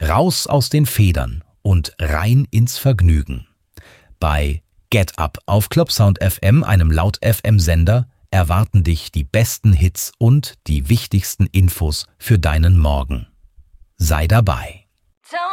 Raus aus den Federn und rein ins Vergnügen. Bei Get Up auf Clubsound FM, einem Laut-FM-Sender, erwarten dich die besten Hits und die wichtigsten Infos für deinen Morgen. Sei dabei.